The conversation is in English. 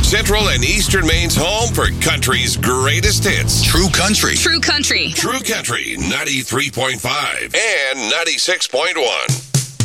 Central and Eastern Maine's home for country's greatest hits. True Country. True Country. True Country 93.5 and 96.1.